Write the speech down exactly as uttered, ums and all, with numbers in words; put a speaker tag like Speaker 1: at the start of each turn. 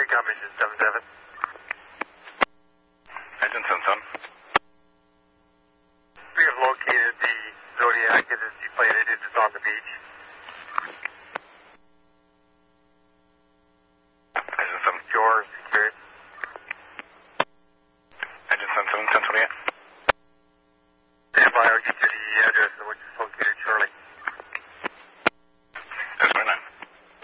Speaker 1: Mission seven seven.
Speaker 2: Agent seven seven.
Speaker 1: We have located the Zodiac. It is deflated. It is on the beach.
Speaker 2: Agent seven.
Speaker 1: Shore secured.
Speaker 2: Agent seven seven, ten twenty-eight.
Speaker 1: Stand by. I'll get you the address